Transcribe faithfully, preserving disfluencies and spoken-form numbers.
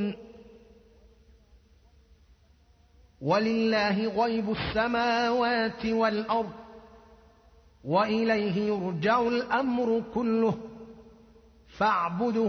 ولله غيب السماوات والأرض وإليه يرجع الأمر كله فاعبده